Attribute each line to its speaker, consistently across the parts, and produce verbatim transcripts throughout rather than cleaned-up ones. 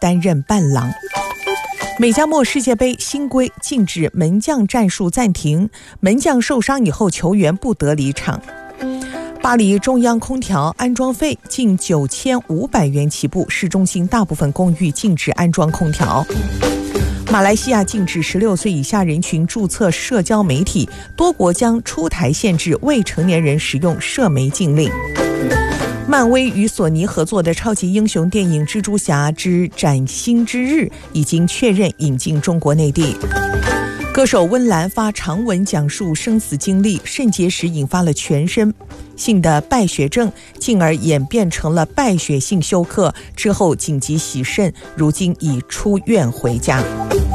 Speaker 1: 担任伴郎。美加墨世界杯新规禁止门将战术暂停，门将受伤以后球员不得离场。巴黎中央空调安装费近九千五百元起步，市中心大部分公寓禁止安装空调。马来西亚禁止十六岁以下人群注册社交媒体，多国将出台限制未成年人使用社媒禁令。漫威与索尼合作的超级英雄电影《蜘蛛侠之崭新之日》已经确认引进中国内地。歌手温岚发长文讲述生死经历，肾结石引发了全身性的败血症，进而演变成了败血性休克，之后紧急洗肾，如今已出院回家。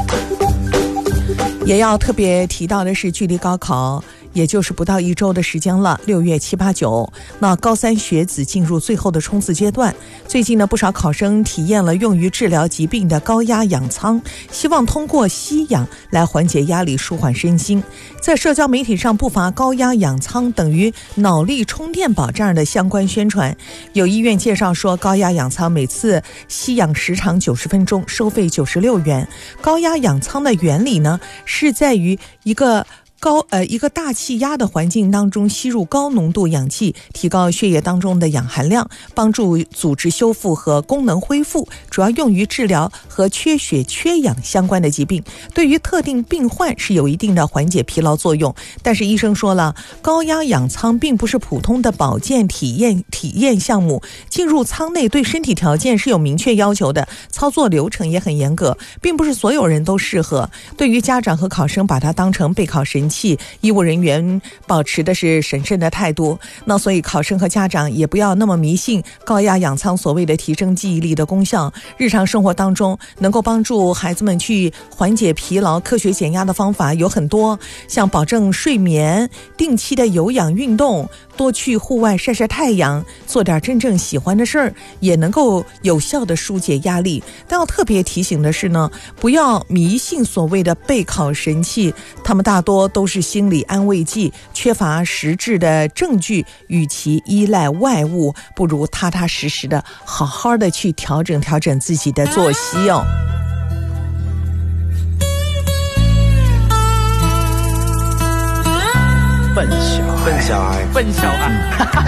Speaker 1: 也要特别提到的是，距离高考也就是不到一周的时间了，六月七八九，那高三学子进入最后的冲刺阶段。最近呢，不少考生体验了用于治疗疾病的高压氧舱，希望通过吸氧来缓解压力，舒缓身心。在社交媒体上不乏高压氧舱等于脑力充电宝这样的相关宣传。有医院介绍说，高压氧舱每次吸氧时长九十分钟，收费九十六元。高压氧舱的原理呢，是在于一个高呃一个大气压的环境当中吸入高浓度氧气，提高血液当中的氧含量，帮助组织修复和功能恢复，主要用于治疗和缺血缺氧相关的疾病。对于特定病患是有一定的缓解疲劳作用，但是医生说了，高压氧舱并不是普通的保健体验体验项目，进入舱内对身体条件是有明确要求的，操作流程也很严格，并不是所有人都适合。对于家长和考生，把它当成备考神器，医务人员保持的是审慎的态度。那所以考生和家长也不要那么迷信高压氧舱所谓的提升记忆力的功效。日常生活当中能够帮助孩子们去缓解疲劳、科学减压的方法有很多，像保证睡眠、定期的有氧运动、多去户外晒晒太阳，做点真正喜欢的事儿，也能够有效的疏解压力。但要特别提醒的是呢，不要迷信所谓的备考神器，他们大多都是心理安慰剂，缺乏实质的证据。与其依赖外物，不如踏踏实实的好好的去调整调整自己的作息哦。
Speaker 2: 笨小孩，笨小孩，笨小孩。